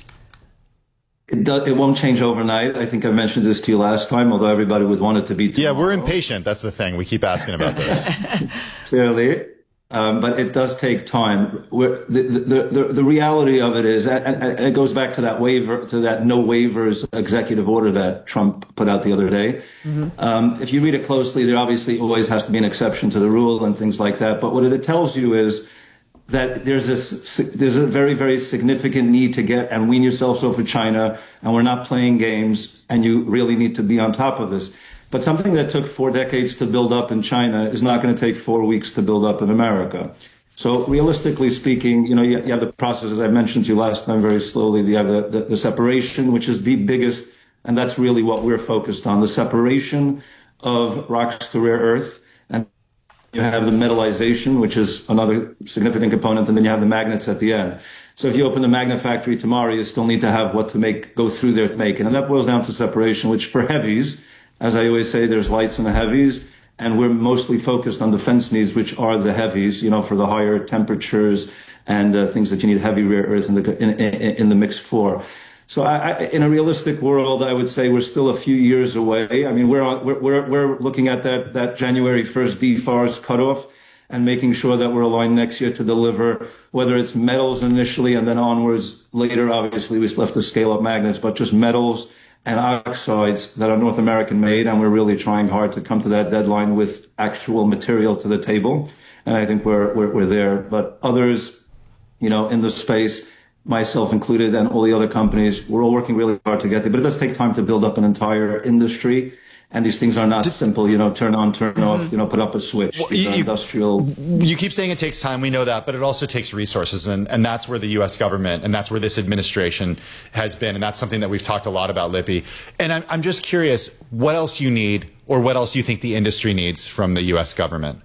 It, does, it won't change overnight. I think I mentioned this to you last time, although everybody would want it to be tomorrow. Yeah, we're impatient. That's the thing. We keep asking about this. Clearly. Um, but it does take time. We're, the, the, the, the reality of it is, and, and it goes back to that waiver, to that no waivers executive order that Trump put out the other day. Mm-hmm. Um, if you read it closely, there obviously always has to be an exception to the rule and things like that. But what it tells you is that there's this, there's a very, very significant need to get and wean yourselves off of China, and we're not playing games, and you really need to be on top of this. But something that took four decades to build up in China is not going to take four weeks to build up in America. So realistically speaking, you know, you, you have the process, as I mentioned to you last time, very slowly. You have the, the, the separation, which is the biggest, and that's really what we're focused on, the separation of rocks to rare earth. And you have the metallization, which is another significant component, and then you have the magnets at the end. So if you open the magnet factory tomorrow, you still need to have what to make, go through there to make it. And that boils down to separation, which for heavies, as I always say, there's lights in the heavies. And we're mostly focused on defense needs, which are the heavies, you know, for the higher temperatures and uh, things that you need heavy rare earth in the in, in, in the mix for. So I, I, in a realistic world, I would say we're still a few years away. I mean, we're on, we're, we're, we're looking at that, that January first D FARS cutoff and making sure that we're aligned next year to deliver, whether it's metals initially and then onwards later. Obviously, we still have to scale up magnets, but just metals and oxides that are North American made. And we're really trying hard to come to that deadline with actual material to the table. And I think we're, we're, we're there. But others, you know, in the space, myself included, and all the other companies, we're all working really hard to get there. But it does take time to build up an entire industry. And these things are not simple, you know, turn on, turn mm-hmm. off, you know, put up a switch. Well, these you, are industrial. You keep saying it takes time. We know that, but it also takes resources. And, and that's where the U S government and that's where this administration has been. And that's something that we've talked a lot about, Lippy. And I'm, I'm just curious what else you need or what else you think the industry needs from the U S government.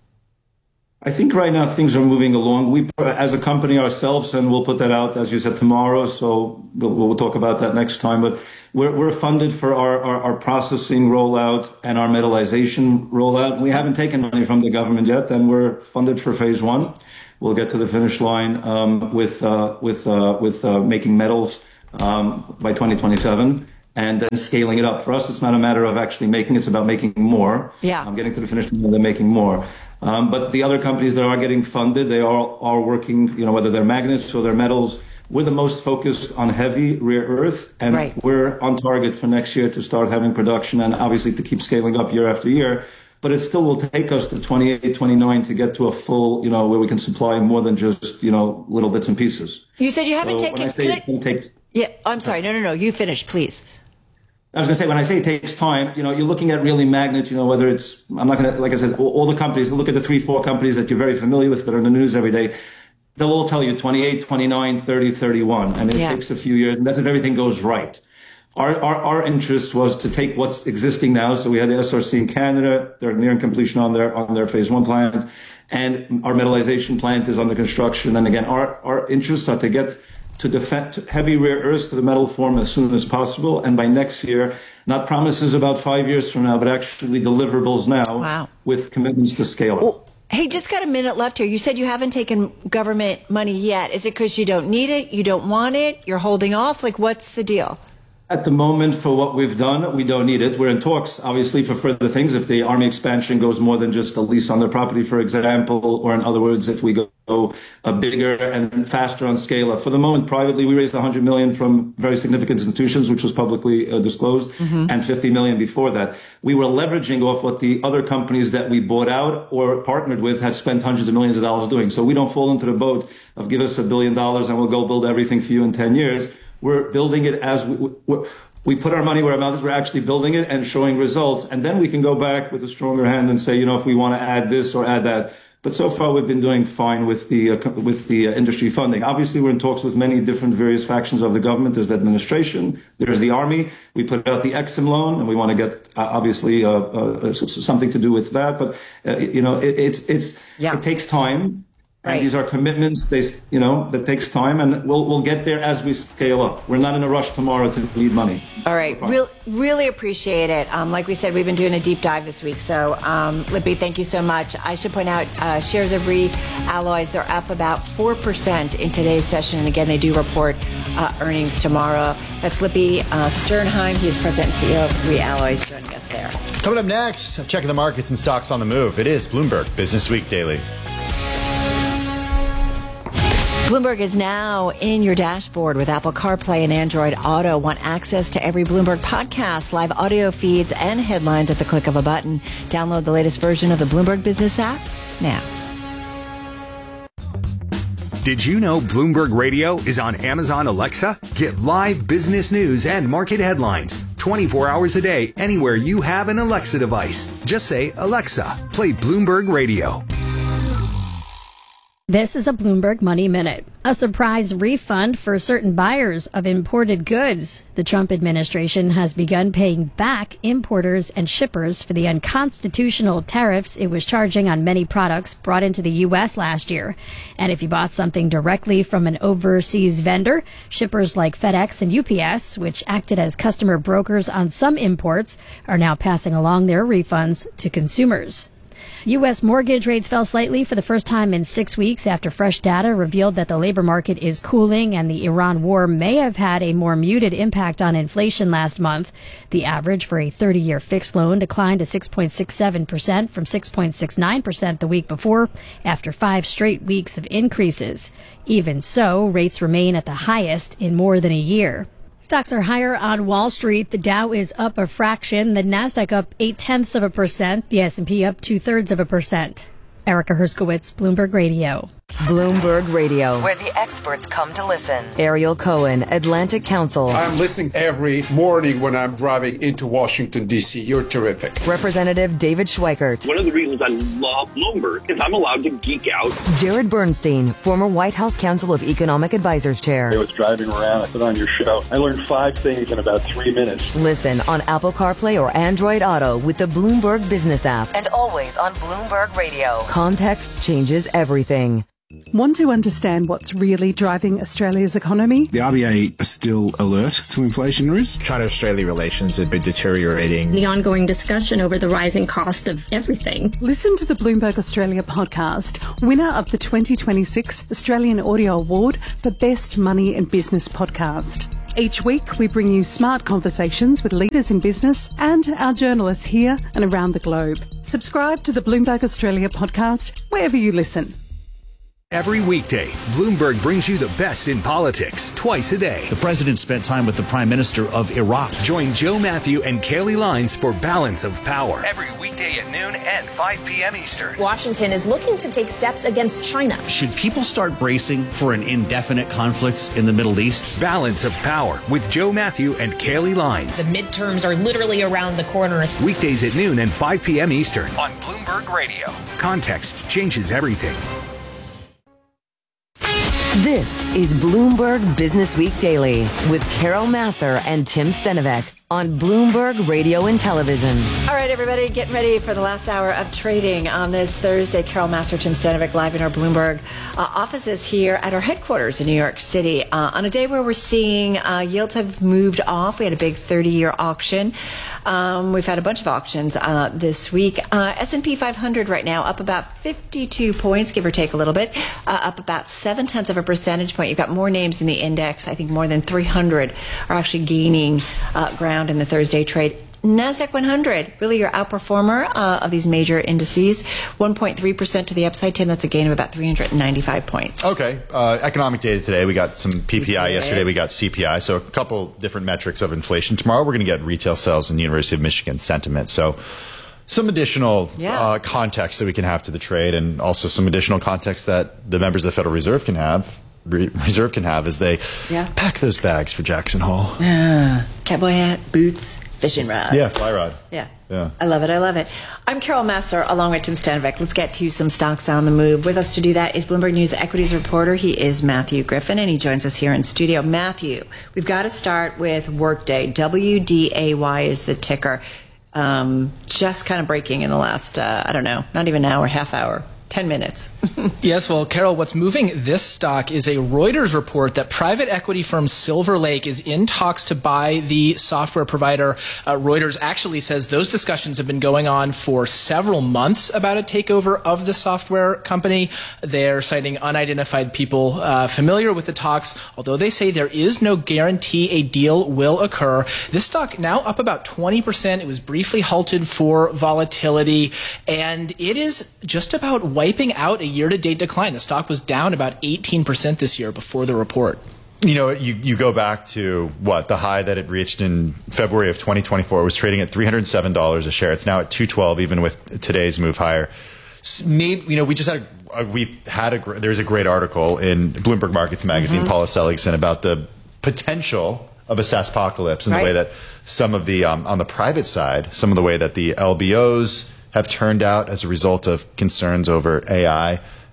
I think right now things are moving along. We, as a company ourselves, and we'll put that out, as you said, tomorrow. So we'll, we'll talk about that next time. But we're, we're funded for our, our, our processing rollout and our metallization rollout. We haven't taken money from the government yet, and we're funded for phase one. We'll get to the finish line um, with uh, with uh, with uh, making metals um, by twenty twenty-seven. And then scaling it up. For us, it's not a matter of actually making, it's about making more. Yeah. I'm getting to the finish line and then making more. Um, but the other companies that are getting funded, they are, are working, you know, whether they're magnets or they're metals. We're the most focused on heavy rare earth. And right. we're on target for next year to start having production and obviously to keep scaling up year after year. But it still will take us to twenty-eight, twenty-nine to get to a full, you know, where we can supply more than just, you know, little bits and pieces. You said you haven't so taken... When I say can I, it can take, yeah, I'm sorry. No, no, no. You finish, please. I was going to say, when I say it takes time, you know, you're looking at really magnets, you know, whether it's, I'm not going to, like I said, all, all the companies, look at the three, four companies that you're very familiar with that are in the news every day. They'll all tell you twenty-eight, twenty-nine, thirty, thirty-one. I mean, yeah. It takes a few years, and that's if everything goes right. Our, our, our interest was to take what's existing now. So we had the S R C in Canada. They're nearing completion on their, on their phase one plant. And our metallization plant is under construction. And again, our, our interests are to get to defend heavy rare earths to the metal form as soon as possible. And by next year, not promises about five years from now, but actually deliverables now. Wow. With commitments to scale up. Well, hey, just got a minute left here. You said you haven't taken government money yet. Is it because you don't need it? You don't want it? You're holding off? Like, what's the deal? At the moment, for what we've done, we don't need it. We're in talks, obviously, for further things. If the Army expansion goes more than just a lease on their property, for example, or in other words, if we go a bigger and faster on scale up. For the moment, privately, we raised one hundred million dollars from very significant institutions, which was publicly uh, disclosed, mm-hmm. and fifty million dollars before that. We were leveraging off what the other companies that we bought out or partnered with had spent hundreds of millions of dollars doing. So we don't fall into the boat of give us a billion dollars and we'll go build everything for you in ten years. We're building it as we, we, we put our money where our mouth is. We're actually building it and showing results. And then we can go back with a stronger hand and say, you know, if we want to add this or add that. But so far, we've been doing fine with the uh, with the uh, industry funding. Obviously, we're in talks with many different various factions of the government. There's the administration. There's the Army. We put out the Exim loan, and we want to get uh, obviously uh, uh, something to do with that. But uh, you know, it, it's it's yeah. it takes time. And right. These are commitments, they, you know, that takes time, and we'll we'll get there as we scale up. We're not in a rush tomorrow to need money. All right, Real, really appreciate it. Um, like we said, we've been doing a deep dive this week. So, um, Lippy, thank you so much. I should point out, uh, shares of ReAlloys, they're up about four percent in today's session. And again, they do report uh, earnings tomorrow. That's Lippy uh, Sternheim. He is president and C E O of ReAlloys, joining us there. Coming up next, checking the markets and stocks on the move. It is Bloomberg Business Week Daily. Bloomberg is now in your dashboard with Apple CarPlay and Android Auto. Want access to every Bloomberg podcast, live audio feeds, and headlines at the click of a button. Download the latest version of the Bloomberg Business app now. Did you know Bloomberg Radio is on Amazon Alexa? Get live business news and market headlines twenty-four hours a day anywhere you have an Alexa device. Just say, Alexa, play Bloomberg Radio. This is a Bloomberg Money Minute. A surprise refund for certain buyers of imported goods. The Trump administration has begun paying back importers and shippers for the unconstitutional tariffs it was charging on many products brought into the U S last year. And if you bought something directly from an overseas vendor, shippers like FedEx and U P S, which acted as customer brokers on some imports, are now passing along their refunds to consumers. U S mortgage rates fell slightly for the first time in six weeks after fresh data revealed that the labor market is cooling and the Iran war may have had a more muted impact on inflation last month. The average for a thirty-year fixed loan declined to six point six seven percent from six point six nine percent the week before after five straight weeks of increases. Even so, rates remain at the highest in more than a year. Stocks are higher on Wall Street. The Dow is up a fraction. The Nasdaq up eight tenths of a percent. The S and P up two thirds of a percent. Erica Herskowitz, Bloomberg Radio. Bloomberg Radio, where the experts come to listen. Ariel Cohen, Atlantic Council. I'm listening every morning when I'm driving into Washington, D C. You're terrific. Representative David Schweikert. One of the reasons I love Bloomberg is I'm allowed to geek out. Jared Bernstein, former White House Council of Economic Advisors Chair. I was driving around, I put on your show. I learned five things in about three minutes. Listen on Apple CarPlay or Android Auto with the Bloomberg Business app. And always on Bloomberg Radio. Context changes everything. Want to understand what's really driving Australia's economy? The R B A are still alert to inflation risk. China-Australia relations have been deteriorating. The ongoing discussion over the rising cost of everything. Listen to the Bloomberg Australia podcast, winner of the twenty twenty-six Australian Audio Award for Best Money and Business Podcast. Each week, we bring you smart conversations with leaders in business and our journalists here and around the globe. Subscribe to the Bloomberg Australia podcast wherever you listen. Every weekday, Bloomberg brings you the best in politics twice a day. The president spent time with the prime minister of Iraq. Join Joe Matthew and Kaylee Lines for Balance of Power. Every weekday at noon and five p.m. Eastern. Washington is looking to take steps against China. Should people start bracing for an indefinite conflict in the Middle East? Balance of Power with Joe Matthew and Kaylee Lines. The midterms are literally around the corner. Weekdays at noon and five p.m. Eastern on Bloomberg Radio. Context changes everything. This is Bloomberg Business Week Daily with Carol Massar and Tim Stenovec on Bloomberg Radio and Television. All right, everybody, getting ready for the last hour of trading on this Thursday. Carol Massar, Tim Stenovec, live in our Bloomberg uh, offices here at our headquarters in New York City uh, on a day where we're seeing uh, yields have moved off. We had a big thirty-year auction. Um, we've had a bunch of auctions uh, this week. Uh, S and P five hundred right now up about fifty-two points, give or take a little bit, uh, up about seven tenths of a percentage point. You've got more names in the index. I think more than three hundred are actually gaining uh, ground in the Thursday trade. NASDAQ one hundred, really your outperformer uh, of these major indices, one point three percent to the upside. Tim, that's a gain of about three hundred ninety-five points. Okay. Uh, economic data today. We got some P P I yesterday. We got C P I. So a couple different metrics of inflation. Tomorrow we're going to get retail sales and the University of Michigan sentiment. So some additional yeah. uh, context that we can have to the trade, and also some additional context that the members of the Federal Reserve can have. Reserve can have as they yeah. pack those bags for Jackson Hole. Yeah. Cowboy hat, boots, fishing rods. Yeah, fly rod. Yeah. Yeah. I love it. I love it. I'm Carol Massar along with Tim Stenovec. Let's get to some stocks on the move. With us to do that is Bloomberg News equities reporter. He is Matthew Griffin, and he joins us here in studio. Matthew, we've got to start with Workday. W D A Y is the ticker. Um, just kind of breaking in the last, uh, I don't know, not even an hour, half hour. ten minutes. Yes, well, Carol, what's moving this stock is a Reuters report that private equity firm Silver Lake is in talks to buy the software provider. Uh, Reuters actually says those discussions have been going on for several months about a takeover of the software company. They're citing unidentified people uh, familiar with the talks, although they say there is no guarantee a deal will occur. This stock now up about twenty percent. It was briefly halted for volatility, and it is just about wiping out a year-to-date decline. The stock was down about eighteen percent this year before the report. You know, you, you go back to, what, the high that it reached in February of twenty twenty-four. It was trading at three hundred seven dollars a share. It's now at two hundred twelve dollars, even with today's move higher. Maybe, you know, we just had a, we had a, there's a great article in Bloomberg Markets Magazine, mm-hmm. Paula Seligson, about the potential of a SaaSpocalypse and right. the way that some of the, um, on the private side, some of the way that the L B Os have turned out as a result of concerns over A I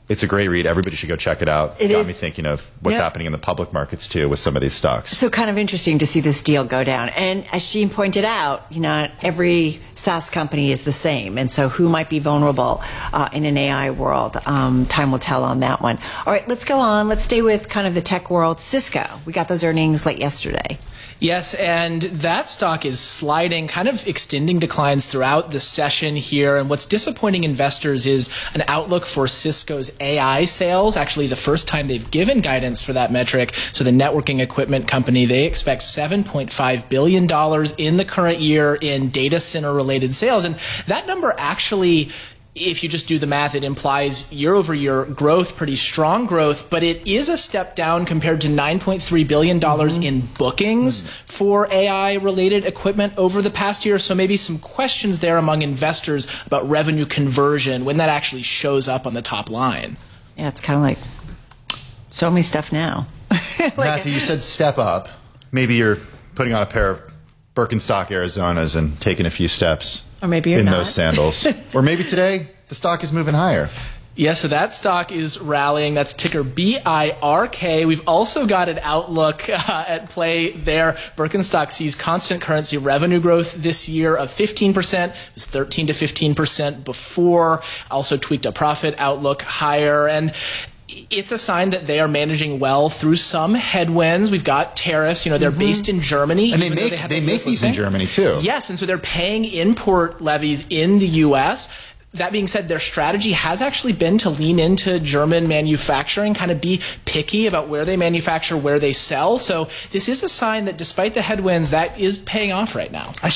It's a great read. Everybody should go check it out. It Got is. me thinking of what's Yep. happening in the public markets, too, with some of these stocks. So kind of interesting to see this deal go down. And as Sheen pointed out, you know, every SaaS company is the same. And so who might be vulnerable uh, in an A I world? Um, time will tell on that one. All right, let's go on. Let's stay with kind of the tech world. Cisco. We got those earnings late yesterday. Yes, and that stock is sliding, kind of extending declines throughout the session here. And what's disappointing investors is an outlook for Cisco's A I sales, actually the first time they've given guidance for that metric. So the networking equipment company, they expect seven point five billion dollars in the current year in data center related sales. And that number actually, if you just do the math, it implies year-over-year growth, pretty strong growth, but it is a step down compared to nine point three billion dollars mm-hmm. in bookings mm-hmm. for A I-related equipment over the past year. So maybe some questions there among investors about revenue conversion, when that actually shows up on the top line. Yeah, it's kind of like, show me stuff now. like, Matthew, you said step up. Maybe you're putting on a pair of Birkenstock Arizonas and taking a few steps. Or maybe you're in not. those sandals. Or maybe today the stock is moving higher. Yeah, so that stock is rallying. That's ticker B I R K. We've also got an outlook uh, at play there. Birkenstock sees constant currency revenue growth this year of fifteen percent. It was thirteen to fifteen percent before. Also tweaked a profit outlook higher. And it's a sign that they are managing well through some headwinds. We've got tariffs. You know, they're mm-hmm. based in Germany. And they make, they, they make these in Germany, too. Yes, and so they're paying import levies in the U S. That being said, their strategy has actually been to lean into German manufacturing, kind of be picky about where they manufacture, where they sell. So this is a sign that despite the headwinds, that is paying off right now.